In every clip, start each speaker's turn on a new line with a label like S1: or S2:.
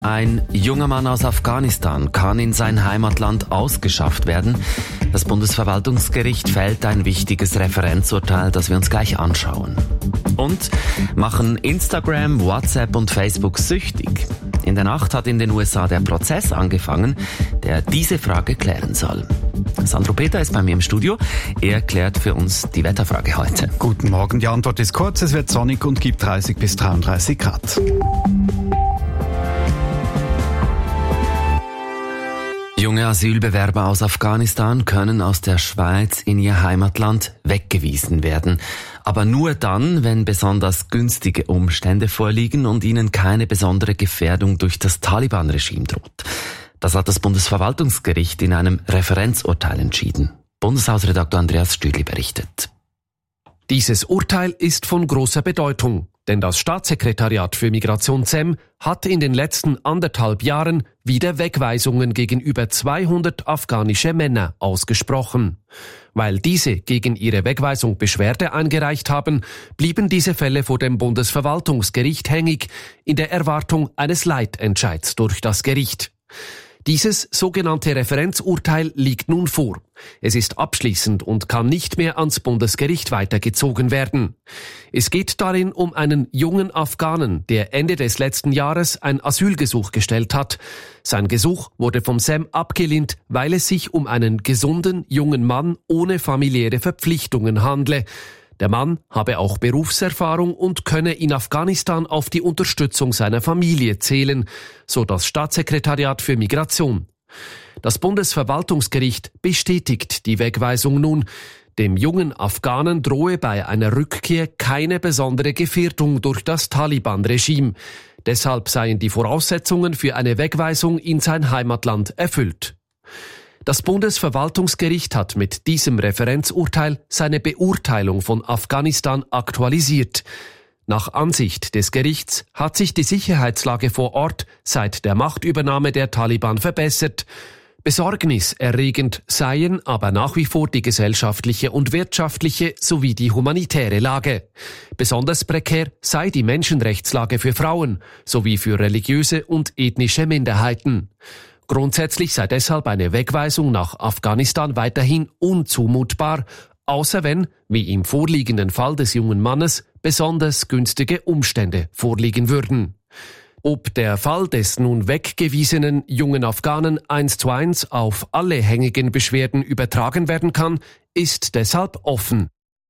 S1: Ein junger Mann aus Afghanistan kann in sein Heimatland ausgeschafft werden. Das Bundesverwaltungsgericht fällt ein wichtiges Referenzurteil, das wir uns gleich anschauen. Und machen Instagram, WhatsApp und Facebook süchtig? In der Nacht hat in den USA der Prozess angefangen, der diese Frage klären soll. Sandro Peter ist bei mir im Studio. Er klärt für uns die Wetterfrage heute.
S2: Guten Morgen, die Antwort ist kurz. Es wird sonnig und gibt 30 bis 33 Grad.
S1: Junge Asylbewerber aus Afghanistan können aus der Schweiz in ihr Heimatland weggewiesen werden. Aber nur dann, wenn besonders günstige Umstände vorliegen und ihnen keine besondere Gefährdung durch das Taliban-Regime droht. Das hat das Bundesverwaltungsgericht in einem Referenzurteil entschieden. Bundeshausredakteur Andreas Stüdli berichtet.
S3: Dieses Urteil ist von großer Bedeutung, denn das Staatssekretariat für Migration SEM hat in den letzten 1,5 Jahren wieder Wegweisungen gegenüber 200 afghanische Männer ausgesprochen. Weil diese gegen ihre Wegweisung Beschwerde eingereicht haben, blieben diese Fälle vor dem Bundesverwaltungsgericht hängig, in der Erwartung eines Leitentscheids durch das Gericht. Dieses sogenannte Referenzurteil liegt nun vor. Es ist abschließend und kann nicht mehr ans Bundesgericht weitergezogen werden. Es geht darin um einen jungen Afghanen, der Ende des letzten Jahres ein Asylgesuch gestellt hat. Sein Gesuch wurde vom SEM abgelehnt, weil es sich um einen gesunden jungen Mann ohne familiäre Verpflichtungen handle. Der Mann habe auch Berufserfahrung und könne in Afghanistan auf die Unterstützung seiner Familie zählen, so das Staatssekretariat für Migration. Das Bundesverwaltungsgericht bestätigt die Wegweisung nun. Dem jungen Afghanen drohe bei einer Rückkehr keine besondere Gefährdung durch das Taliban-Regime. Deshalb seien die Voraussetzungen für eine Wegweisung in sein Heimatland erfüllt. Das Bundesverwaltungsgericht hat mit diesem Referenzurteil seine Beurteilung von Afghanistan aktualisiert. Nach Ansicht des Gerichts hat sich die Sicherheitslage vor Ort seit der Machtübernahme der Taliban verbessert. Besorgniserregend seien aber nach wie vor die gesellschaftliche und wirtschaftliche sowie die humanitäre Lage. Besonders prekär sei die Menschenrechtslage für Frauen sowie für religiöse und ethnische Minderheiten. Grundsätzlich sei deshalb eine Wegweisung nach Afghanistan weiterhin unzumutbar, außer wenn, wie im vorliegenden Fall des jungen Mannes, besonders günstige Umstände vorliegen würden. Ob der Fall des nun weggewiesenen jungen Afghanen 1:1 auf alle hängigen Beschwerden übertragen werden kann, ist deshalb offen.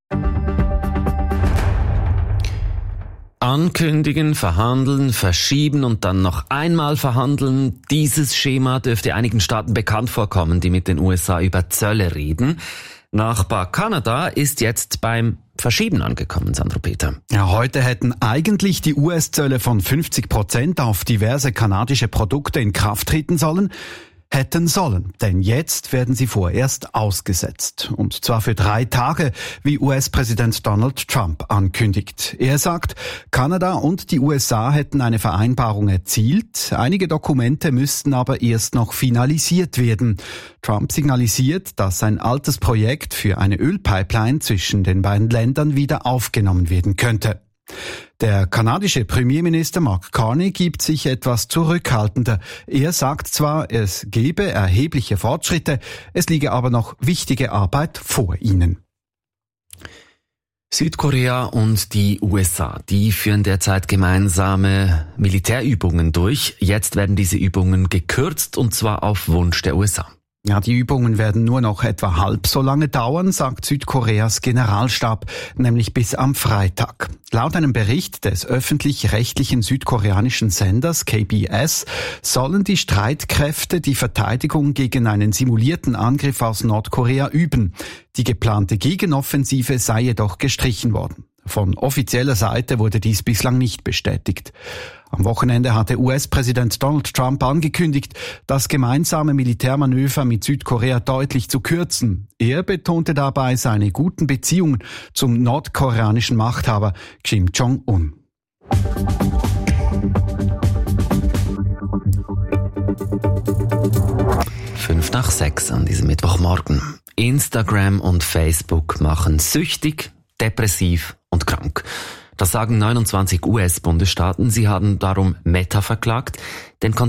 S1: Ankündigen, verhandeln, verschieben und dann noch einmal verhandeln. Dieses Schema dürfte einigen Staaten bekannt vorkommen, die mit den USA über Zölle reden. Nachbar Kanada ist jetzt beim Verschieben angekommen, Sandro Peter.
S2: Ja, heute hätten eigentlich die US-Zölle von 50% auf diverse kanadische Produkte in Kraft treten sollen. Denn jetzt werden sie vorerst ausgesetzt. Und zwar für 3 Tage, wie US-Präsident Donald Trump ankündigt. Er sagt, Kanada und die USA hätten eine Vereinbarung erzielt. Einige Dokumente müssten aber erst noch finalisiert werden. Trump signalisiert, dass ein altes Projekt für eine Ölpipeline zwischen den beiden Ländern wieder aufgenommen werden könnte. Der kanadische Premierminister Mark Carney gibt sich etwas zurückhaltender. Er sagt zwar, es gebe erhebliche Fortschritte, es liege aber noch wichtige Arbeit vor ihnen.
S1: Südkorea und die USA, die führen derzeit gemeinsame Militärübungen durch. Jetzt werden diese Übungen gekürzt und zwar auf Wunsch der USA.
S2: Ja, die Übungen werden nur noch etwa halb so lange dauern, sagt Südkoreas Generalstab, nämlich bis am Freitag. Laut einem Bericht des öffentlich-rechtlichen südkoreanischen Senders KBS sollen die Streitkräfte die Verteidigung gegen einen simulierten Angriff aus Nordkorea üben. Die geplante Gegenoffensive sei jedoch gestrichen worden. Von offizieller Seite wurde dies bislang nicht bestätigt. Am Wochenende hatte US-Präsident Donald Trump angekündigt, das gemeinsame Militärmanöver mit Südkorea deutlich zu kürzen. Er betonte dabei seine guten Beziehungen zum nordkoreanischen Machthaber Kim Jong-un.
S1: Fünf nach 6 an diesem Mittwochmorgen. Instagram und Facebook machen süchtig, depressiv und krank. Das sagen 29 US-Bundesstaaten. Sie haben darum Meta verklagt. Den Konzern